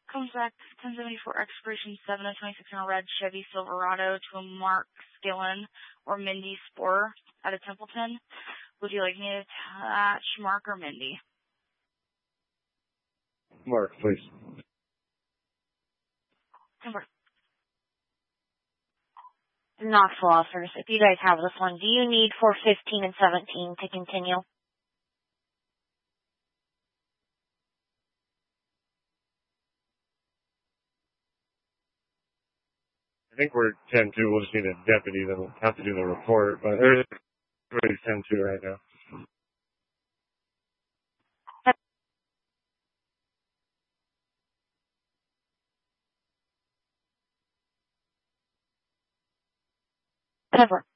Comes back 1074 expiration 7 of 26 in a red Chevy Silverado to a Mark Skillen or Mindy Spore out of Templeton. Would you like me to attach Mark or Mindy? Mark, please. Timber. Knoxville officers, if you guys have this one, do you need 415 and 17 to continue? I think we're 10-2. We'll just need a deputy that'll have to do the report, but everybody's 10-2 right now. Cover.